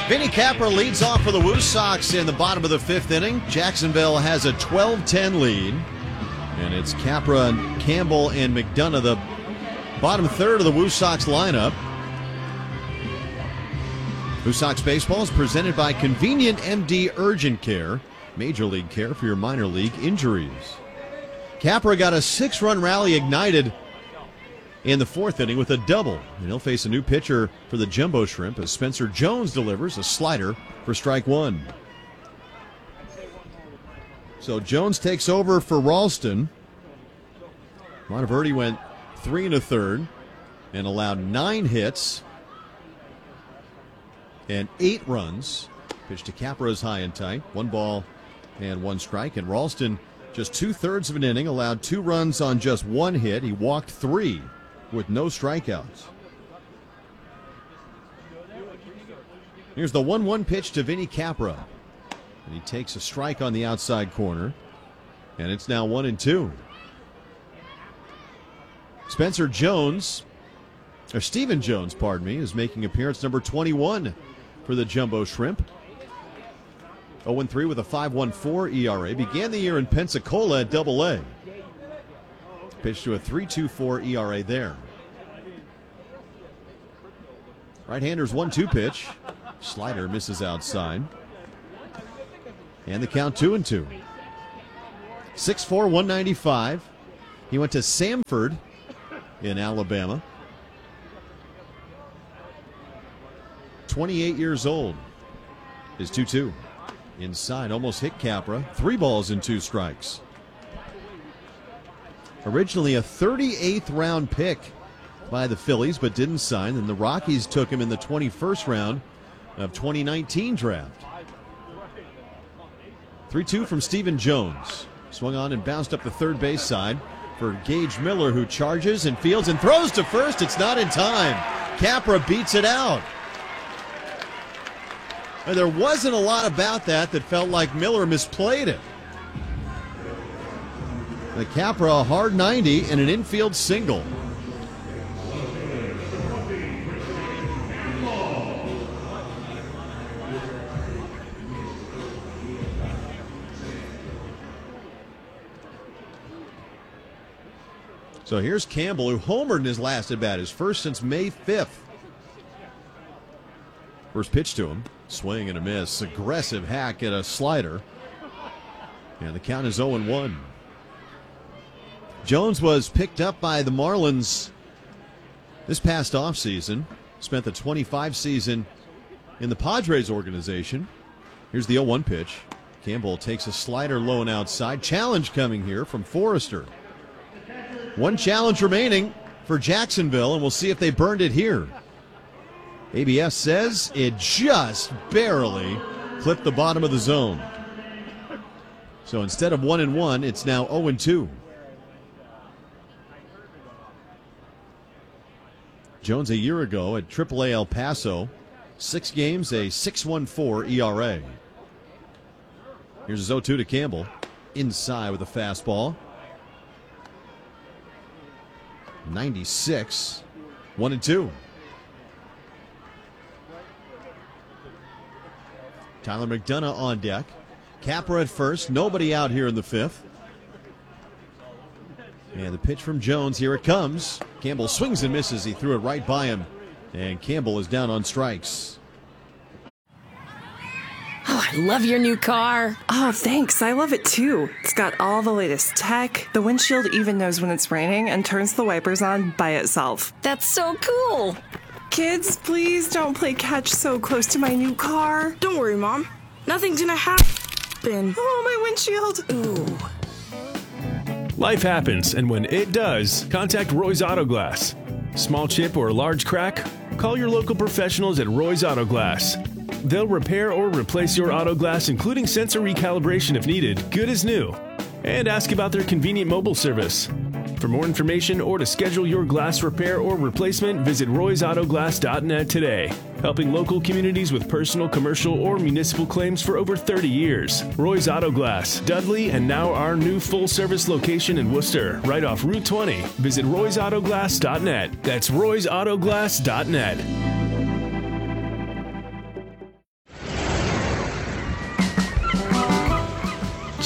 Vinny Capra leads off for the Woo Sox in the bottom of the fifth inning. Jacksonville has a 12-10 lead. And it's Capra, Campbell, and McDonough, the bottom third of the Woo Sox lineup. Woo Sox baseball is presented by Convenient MD Urgent Care, major league care for your minor league injuries. Capra got a 6-run rally ignited in the fourth inning with a double, and he'll face a new pitcher for the Jumbo Shrimp as Spencer Jones delivers a slider for strike one. So Jones takes over for Ralston. Monteverde went 3 1/3 and allowed 9 hits and 8 runs. Pitch to Capra's high and tight, 1 ball and 1 strike. And Ralston, just 2/3 of an inning, allowed 2 runs on just 1 hit. He walked 3 with no strikeouts. Here's the 1-1 pitch to Vinny Capra. And he takes a strike on the outside corner. And it's now 1-2. Stephen Jones, is making appearance number 21 for the Jumbo Shrimp. 0-3 with a 5.14 ERA. Began the year in Pensacola at Double-A. Pitched to a 3.24 ERA there. Right-hander's 1-2 pitch. Slider misses outside. And the count 2-2. 6'4", 195. He went to Samford in Alabama. 28 years old. Is 2-2. Inside, almost hit Capra. 3 balls and 2 strikes. Originally a 38th round pick by the Phillies, but didn't sign. And the Rockies took him in the 21st round of 2019 draft. 3-2 from Stephen Jones. Swung on and bounced up the third base side for Gage Miller, who charges and fields and throws to first. It's not in time. Capra beats it out. And there wasn't a lot about that felt like Miller misplayed it. The Capra, a hard 90 and an infield single. So here's Campbell, who homered in his last at bat, his first since May 5th. First pitch to him, swing and a miss, aggressive hack at a slider. And the count is 0-1. Jones was picked up by the Marlins this past offseason. Spent the 25 season in the Padres organization. Here's the 0-1 pitch. Campbell takes a slider low and outside. Challenge coming here from Forrester. 1 challenge remaining for Jacksonville, and we'll see if they burned it here. ABS says it just barely clipped the bottom of the zone. So instead of 1-1, it's now 0-2. Jones a year ago at AAA El Paso, 6 games, a 6.14 ERA. Here's his 0-2 to Campbell. Inside with a fastball. 96. 1-2. Tyler McDonough on deck. Capra at first. Nobody out here in the 5th. And the pitch from Jones. Here it comes. Campbell swings and misses. He threw it right by him. And Campbell is down on strikes. Oh, I love your new car. Oh, thanks. I love it too. It's got all the latest tech. The windshield even knows when it's raining and turns the wipers on by itself. That's so cool. Kids, please don't play catch so close to my new car. Don't worry, Mom. Nothing's gonna happen. Oh, my windshield. Ooh. Life happens, and when it does, contact Roy's Auto Glass. Small chip or large crack? Call your local professionals at Roy's Auto Glass. They'll repair or replace your auto glass, including sensor recalibration if needed, good as new. And ask about their convenient mobile service. For more information or to schedule your glass repair or replacement, visit roysautoglass.net today. Helping local communities with personal, commercial, or municipal claims for over 30 years. Roy's Auto Glass, Dudley, and now our new full-service location in Worcester, right off Route 20. Visit roysautoglass.net. That's roysautoglass.net.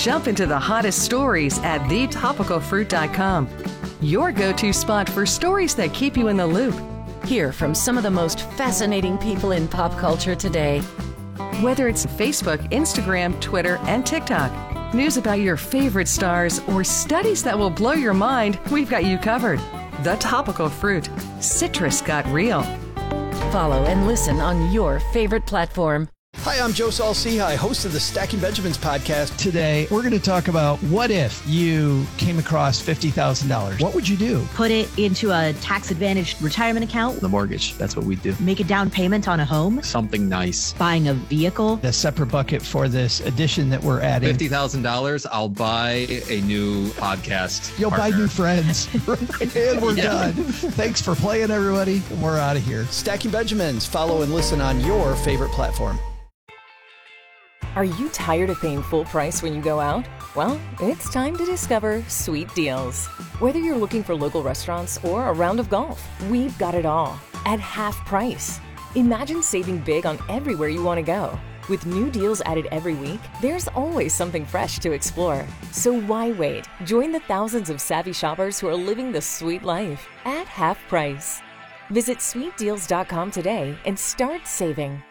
Jump into the hottest stories at thetopicalfruit.com. Your go-to spot for stories that keep you in the loop. Hear from some of the most fascinating people in pop culture today. Whether it's Facebook, Instagram, Twitter, and TikTok, news about your favorite stars, or studies that will blow your mind, we've got you covered. The Topical Fruit. Citrus got real. Follow and listen on your favorite platform. Hi, I'm Joe Saul-Sehy, host of the Stacking Benjamins podcast. Today, we're going to talk about what if you came across $50,000. What would you do? Put it into a tax-advantaged retirement account. The mortgage, that's what we do. Make a down payment on a home. Something nice. Buying a vehicle. A separate bucket for this addition that we're adding. $50,000, I'll buy a new podcast You'll partner. buy new friends. And we're done. Thanks for playing, everybody. We're out of here. Stacking Benjamins. Follow and listen on your favorite platform. Are you tired of paying full price when you go out? Well, it's time to discover Sweet Deals. Whether you're looking for local restaurants or a round of golf, we've got it all at half price. Imagine saving big on everywhere you want to go. With new deals added every week, there's always something fresh to explore. So why wait? Join the thousands of savvy shoppers who are living the sweet life at half price. Visit sweetdeals.com today and start saving.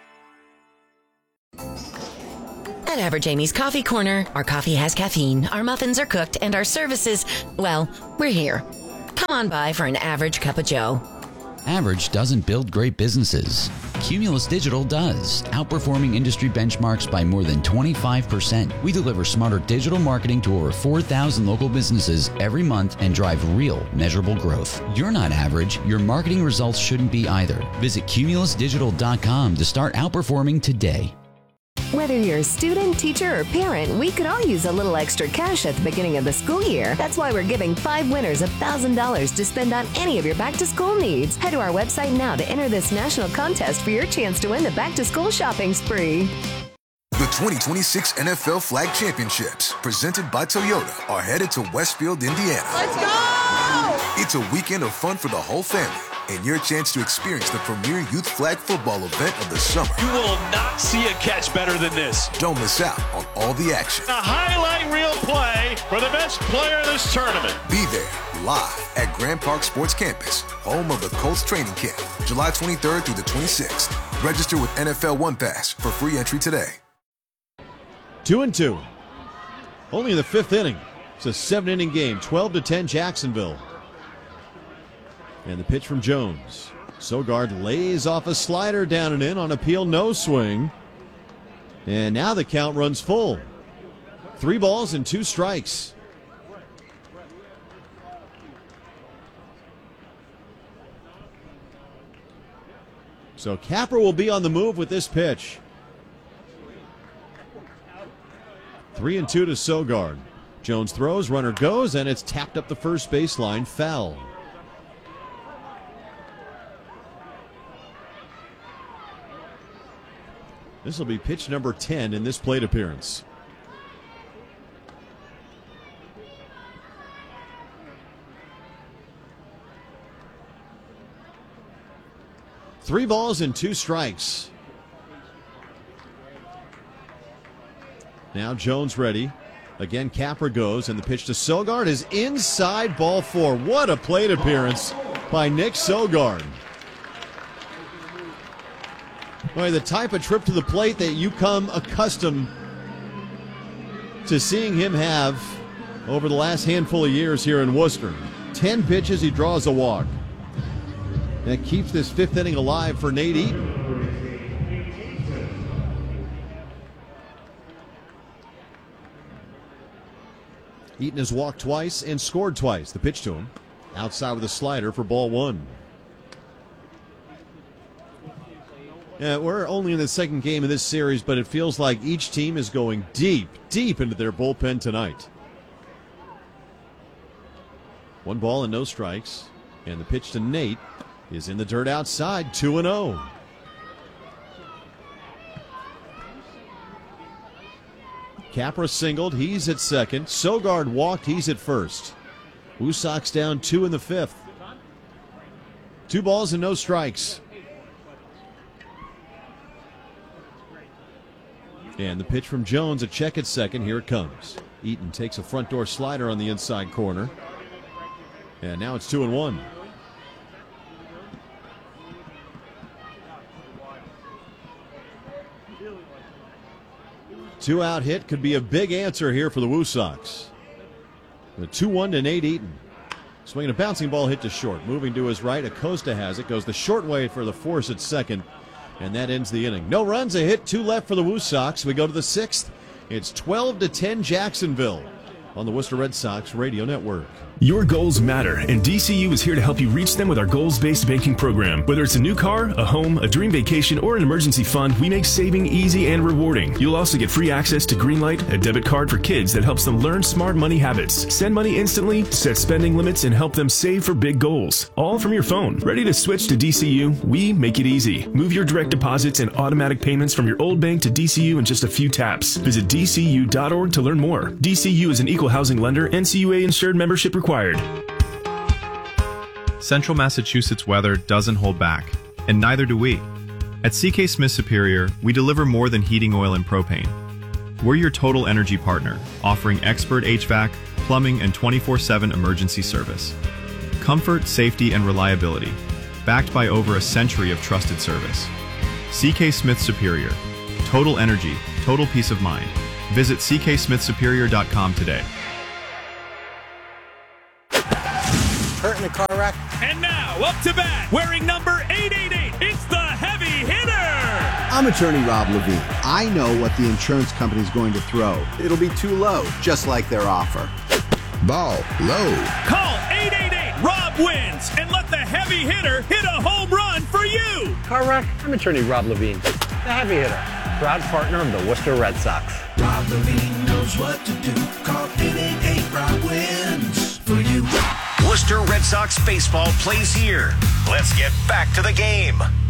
At Average Amy's Coffee Corner, our coffee has caffeine, our muffins are cooked, and our services, well, we're here. Come on by for an average cup of joe. Average doesn't build great businesses. Cumulus Digital does, outperforming industry benchmarks by more than 25%. We deliver smarter digital marketing to over 4,000 local businesses every month and drive real, measurable growth. You're not average. Your marketing results shouldn't be either. Visit cumulusdigital.com to start outperforming today. Whether you're a student, teacher, or parent, we could all use a little extra cash at the beginning of the school year. That's why we're giving 5 winners $1,000 to spend on any of your back-to-school needs. Head to our website now to enter this national contest for your chance to win the back-to-school shopping spree. The 2026 NFL Flag Championships, presented by Toyota, are headed to Westfield, Indiana. Let's go! It's a weekend of fun for the whole family, and your chance to experience the premier youth flag football event of the summer. You will not see a catch better than this. Don't miss out on all the action. A highlight reel play for the best player of this tournament. Be there live at Grand Park Sports Campus, home of the Colts training camp, July 23rd through the 26th. Register with NFL One Pass for free entry today. 2-2. Only in the 5th inning. It's a 7-inning game, 12-10 Jacksonville. And the pitch from Jones. Sogard lays off a slider down and in on appeal, no swing. And now the count runs full. 3 balls and 2 strikes. So Capper will be on the move with this pitch. 3-2 to Sogard. Jones throws, runner goes, and it's tapped up the first baseline, foul. This will be pitch number 10 in this plate appearance. Three balls and 2 strikes. Now Jones ready. Again, Capper goes, and the pitch to Sogard is inside, ball 4. What a plate appearance by Nick Sogard. Boy, the type of trip to the plate that you come accustomed to seeing him have over the last handful of years here in Worcester. 10 pitches, he draws a walk. That keeps this 5th inning alive for Nate Eaton. Eaton has walked twice and scored twice. The pitch to him. Outside with a slider for ball 1. Yeah, we're only in the 2nd game of this series, but it feels like each team is going deep, deep into their bullpen tonight. 1 ball and no strikes. And the pitch to Nate is in the dirt outside, 2-0. Capra singled, he's at second. Sogard walked, he's at first. Usak's down 2 in the 5th. 2 balls and no strikes. And the pitch from Jones, a check at second. Here it comes. Eaton takes a front door slider on the inside corner. And now it's 2-1. Two-out hit could be a big answer here for the Woo Sox. The 2-1 to Nate Eaton. Swinging a bouncing ball hit to short. Moving to his right, Acosta has it. Goes the short way for the force at second. And that ends the inning. No runs, a hit, 2 left for the Woo Sox. We go to the 6th. It's 12-10 Jacksonville on the Worcester Red Sox Radio Network. Your goals matter, and DCU is here to help you reach them with our goals-based banking program. Whether it's a new car, a home, a dream vacation, or an emergency fund, we make saving easy and rewarding. You'll also get free access to Greenlight, a debit card for kids that helps them learn smart money habits. Send money instantly, set spending limits, and help them save for big goals. All from your phone. Ready to switch to DCU? We make it easy. Move your direct deposits and automatic payments from your old bank to DCU in just a few taps. Visit DCU.org to learn more. DCU is an equal housing lender, NCUA insured, membership required. Central Massachusetts weather doesn't hold back, and neither do we. At CK Smith Superior, we deliver more than heating oil and propane. We're your total energy partner, offering expert HVAC, plumbing, and 24/7 emergency service. Comfort, safety, and reliability, backed by over a century of trusted service. CK Smith Superior. Total energy, total peace of mind. Visit cksmithsuperior.com today. Hurt in a car wreck. And now, up to bat, wearing number 888, it's the heavy hitter! I'm attorney Rob Levine. I know what the insurance company's going to throw. It'll be too low, just like their offer. Ball low. Call 888, Rob wins, and let the heavy hitter hit a home run for you! Car wreck. I'm attorney Rob Levine, the heavy hitter, proud partner of the Worcester Red Sox. Rob Levine knows what to do. Call 888, Rob wins for you. Worcester Red Sox baseball plays here. Let's get back to the game.